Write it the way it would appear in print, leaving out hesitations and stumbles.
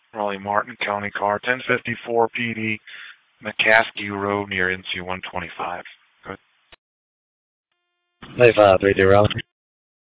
Raleigh Martin County car, 1054 PD, McCaskey Road near NC 125. Good. 9530.